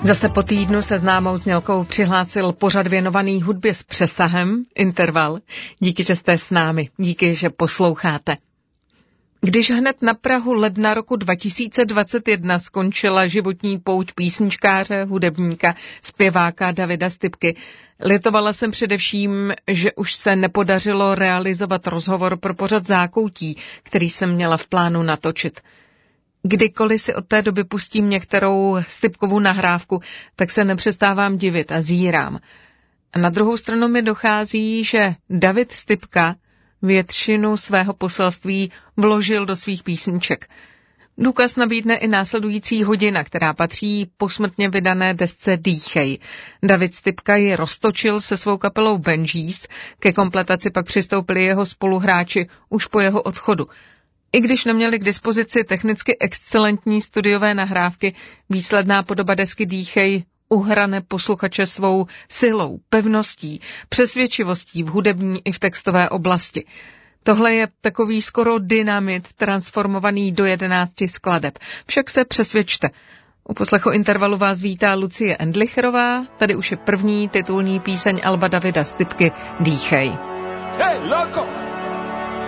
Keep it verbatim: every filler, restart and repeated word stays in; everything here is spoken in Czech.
Zase po týdnu se známou znělkou přihlásil pořad věnovaný hudbě s přesahem, Interval. Díky, že jste s námi, díky, že posloucháte. Když hned na prahu ledna roku dva tisíce dvacet jedna skončila životní pouť písničkáře, hudebníka, zpěváka Davida Stypky, litovala jsem především, že už se nepodařilo realizovat rozhovor pro pořad Zákoutí, který jsem měla v plánu natočit. Kdykoliv si od té doby pustím některou Stypkovu nahrávku, tak se nepřestávám divit a zírám. A na druhou stranu mi dochází, že David Stypka většinu svého poselství vložil do svých písniček. Důkaz nabídne i následující hodina, která patří posmrtně vydané desce Dýchej. David Stypka ji roztočil se svou kapelou Benjis, ke kompletaci pak přistoupili jeho spoluhráči už po jeho odchodu. I když neměli k dispozici technicky excelentní studiové nahrávky, výsledná podoba desky Dýchej uhrane posluchače svou silou, pevností, přesvědčivostí v hudební i v textové oblasti. Tohle je takový skoro dynamit transformovaný do jedenácti skladeb. Však se přesvědčte. U poslechu Intervalu vás vítá Lucie Endlicherová, tady už je první titulní píseň alba Davida Stypky Dýchej. Hey, loco!